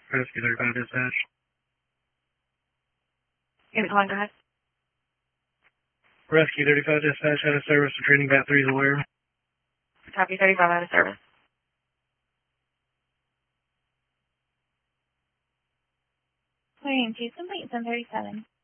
Rescue 35 dispatch. Unit 1, go ahead. Rescue 35 dispatch out of service. Retrieving BAT 3 is aware. Copy 35 out of service. Clearing 2 complete, 737.